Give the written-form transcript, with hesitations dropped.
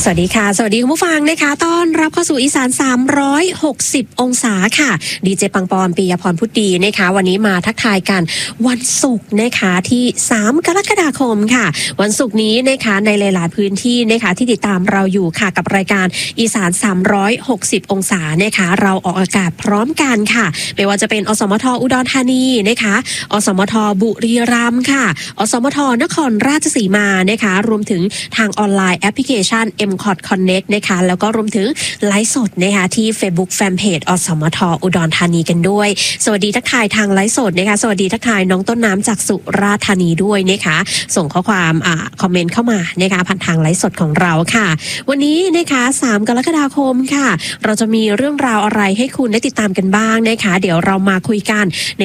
สวัสดีค่ะสวัสดีคุณผู้ฟังนะคะต้อนรับเข้าสู่อีสาน360องศาค่ะดีเจปังปอนปิยพรพุทธดีนะคะวันนี้มาทักทายกันวันศุกร์นะคะที่3กรกฎาคมค่ะวันศุกร์นี้นะคะในหลายๆพื้นที่นะคะที่ติดตามเราอยู่ค่ะกับรายการอีสาน360องศานะคะเราออกอากาศพร้อมกันค่ะไม่ว่าจะเป็นอสมทอุดรธานีนะคะอสมทบุรีรัมย์ค่ะอสมทนครราชสีมานะคะรวมถึงทางออนไลน์แอปพลิเคชัน MCOT Connect นะคะแล้วก็รวมถึงไลฟ์สดนะคะที่ Facebook Fanpage อสมทอุดรธานีกันด้วยสวัสดีทักทายทางไลฟ์สดนะคะสวัสดีทักทายน้องต้นน้ำจากสุราษฎร์ธานีด้วยนะคะส่งข้อความคอมเมนต์เข้ามานะคะผ่านทางไลฟ์สดของเราค่ะวันนี้นะคะ3กรกฎาคมค่ะเราจะมีเรื่องราวอะไรให้คุณได้ติดตามกันบ้างนะคะเดี๋ยวเรามาคุยกันใน